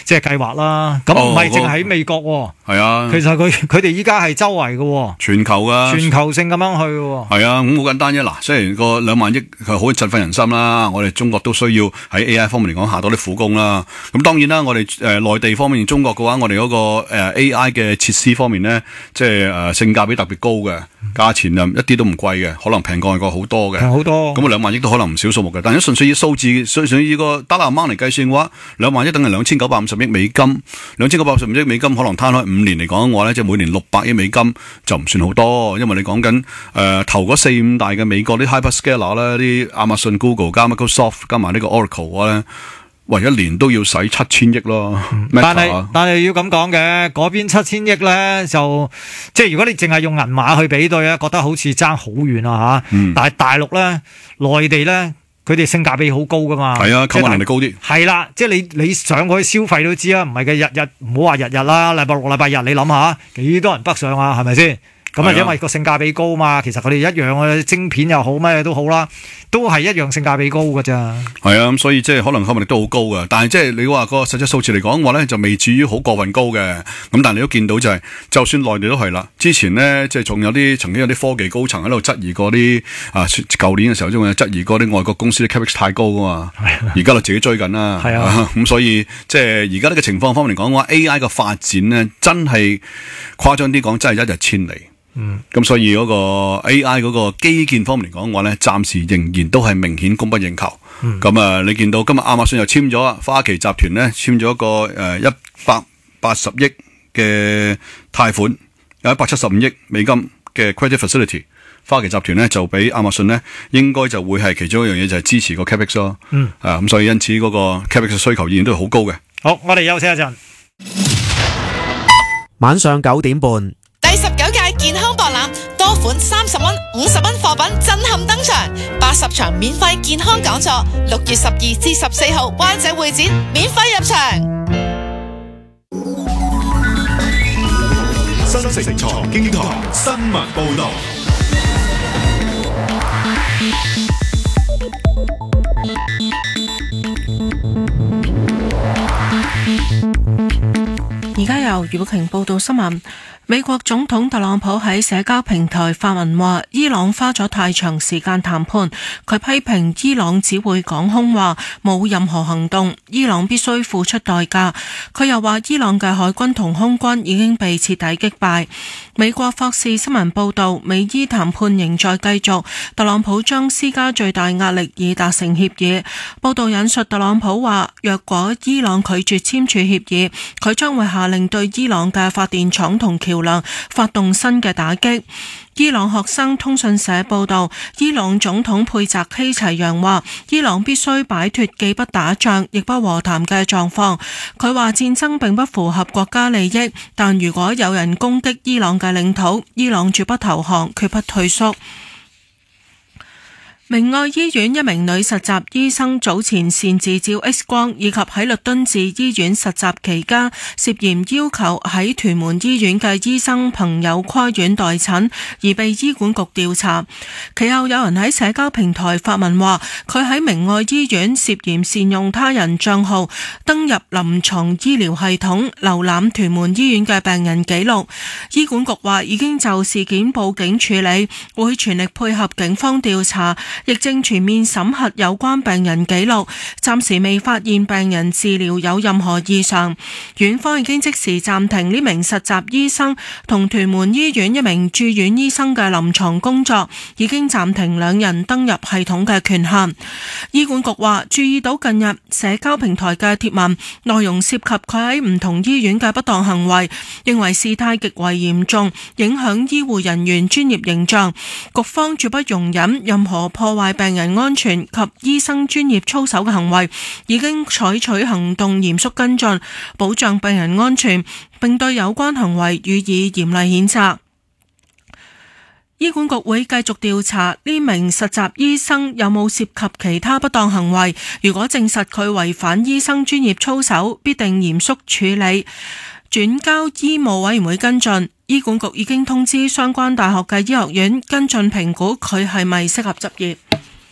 即係計劃啦。咁唔係淨係喺美國喎。 係啊， 其實佢哋依家係周圍嘅， 全球噶， 全球性咁樣去嘅。 係啊，咁好簡單啫。嗱，雖然個2萬億係好振奮人心啦，我哋中國都需要喺 AI 方面嚟講下多啲苦功啦。咁當然啦，我哋內地方面，中國嘅話，我哋嗰個AI 嘅設施方面咧，即係性價比特別高嘅，價錢啊一啲都唔貴嘅，可能平過外國好多嘅， 平好多。 咁啊2萬億都可能唔少數目嘅，但係純粹以數字，純粹以個dollar amount嚟計算嘅話，2萬億等係2950億美金，2950億美金可能攤開5年嚟講嘅話咧，即係每年600億美金就唔算好多，因為你講緊頭嗰4-5大嘅美國啲 hyperscaler 咧，啲亞馬遜、Google 加 Microsoft 加埋呢個 Oracle 嘅話咧，喂一年都要使7000億咯。 但係要咁講嘅，嗰邊7000億咧就即係如果你淨係用銀碼去比對咧，覺得好似爭好遠啊嚇。但係大陸咧、內地咧，佢哋性價比好高噶嘛。係啊，購買能力高啲。係啦，即係你上去消費都知啦，唔係嘅日唔好話日啦，禮拜六、禮拜日你諗下幾多人北上啊，係咪先？咁啊，因為個性價比高嘛，其實佢哋一樣嘅晶片又好，乜都好啦，都係一樣性價比高㗎咋。 係啊，咁所以即係可能吸引力都好高㗎，但係即係你話個實際數字嚟講嘅話咧，就未至於好過分高嘅。咁但係你都見到就係，就算內地都係啦。之前咧即係仲有啲曾經有啲科技高層喺度質疑過啲舊年嘅時候仲有質疑過啲外國公司啲 capex 太高㗎嘛。而家就自己追緊啦。係啊，咁所以即係而家呢個情況方面嚟講嘅話 ，AI 嘅發展咧真係誇張啲講，真係一日千里。咁所以嗰個 AI 嗰個基建方面嚟講嘅話咧，暫時仍然都係明顯供不應求。咁你見到今日亞馬遜又簽咗花旗集團咧，簽咗一個180億嘅貸款，有175億美金嘅 credit facility。花旗集團咧就俾亞馬遜咧，應該就會係其中一樣嘢就係支持個 capex 咯。咁所以因此嗰個 capex 嘅需求依然都係好高嘅。 好，我哋休息一陣。 晚上9點半。 第19屆健康博覽，多款30蚊、50蚊貨品震撼登場，80場免費健康講座，6月12至14號灣仔會展免費入場。 新城財經台新聞報道。 而家由余寶瓊報道新聞。美國總統特朗普喺社交平台發文話，伊朗花咗太長時間談判，佢批評伊朗只會講空話，冇任何行動，伊朗必須付出代價。佢又話，伊朗嘅海軍同空軍已經被徹底擊敗。美國霍士新聞報道，美伊談判仍在繼續，特朗普將施加最大壓力以達成協議。報道引述特朗普話，若果伊朗拒絕簽署協議，佢將會下令對伊朗嘅發電廠同橋梁發動新嘅打擊。伊朗學生通訊社報道，伊朗總統佩澤希齊揚話，伊朗必須擺脫既不打仗亦不和談嘅狀況。佢話戰爭並不符合國家利益，但如果有人攻擊伊朗嘅領土，伊朗絕不投降，決不退縮。明愛醫院一名女實習醫生早前擅自照 X 光，以及喺律敦治醫院實習期間涉嫌要求喺屯門醫院嘅醫生朋友跨院代診，而被醫管局調查。其後有人喺社交平台發文話，佢喺明愛醫院涉嫌善用他人賬號登入臨床醫療系統，瀏覽屯門醫院嘅病人記錄。醫管局話已經就事件報警處理，會全力配合警方調查，亦正全面審核有關病人記錄，暫時未發現病人治療有任何異常。院方已經即時暫停呢名實習醫生同屯門醫院一名住院醫生嘅臨床工作，已經暫停兩人登入系統嘅權限。醫管局話注意到近日社交平台嘅貼文內容涉及佢喺唔同醫院嘅不當行為，認為事態極為嚴重，影響醫護人員專業形象，局方絕不容忍任何破壞病人安全及醫生專業操守嘅行為，已經採取行動嚴肅跟進，保障病人安全，並對有關行為予以嚴厲譴責。醫管局會繼續調查呢名實習醫生有冇涉及其他不當行為，如果證實佢違反醫生專業操守，必定嚴肅處理，轉交醫務委員會跟進。醫管局已經通知相關大學嘅醫學院跟進評估佢係咪適合執業。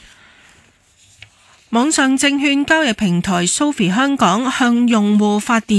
網上證券交易平台 Sophie 香港向用戶發電